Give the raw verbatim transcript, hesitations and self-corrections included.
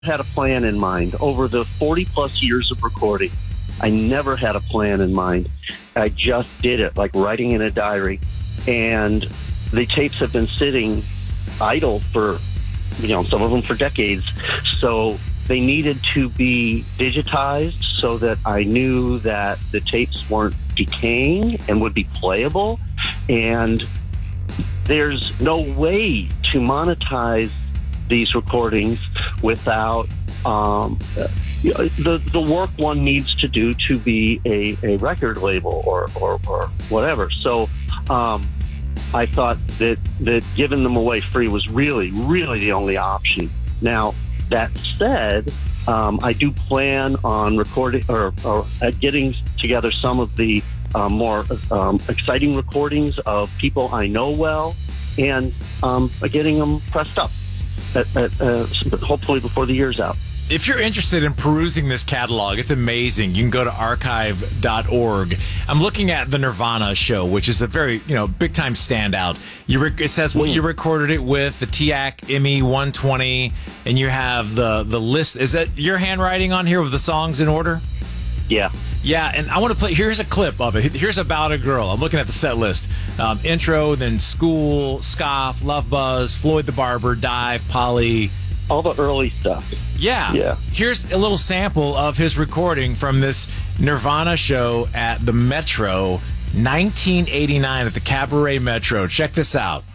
had a plan in mind. Over the forty plus years of recording, I never had a plan in mind. I just did it, like writing in a diary. And the tapes have been sitting idle for, you know, some of them for decades. So they needed to be digitized so that I knew that the tapes weren't decaying and would be playable. And there's no way to monetize these recordings without um, the the work one needs to do to be a, a record label or, or, or whatever. So um, I thought that, that giving them away free was really, really the only option. Now, that said, um, I do plan on recording or, or getting together some of the uh, more um, exciting recordings of people I know well and um, getting them pressed up. At, at, uh, hopefully before the year's out. If you're interested in perusing this catalog, it's amazing. You can go to archive dot org. I'm looking at the Nirvana show, which is a very, you know, big time standout. You rec- it says what you recorded it with, the T A C M E one twenty, and you have the the list. Is that your handwriting on here with the songs in order? Yeah. Yeah, and I want to play. Here's a clip of it. Here's About a Girl. I'm looking at the set list. Um, intro, then School, Scoff, Love Buzz, Floyd the Barber, Dive, Polly. All the early stuff. Yeah. Yeah. Here's a little sample of his recording from this Nirvana show at the Metro, nineteen eighty-nine at the Cabaret Metro. Check this out.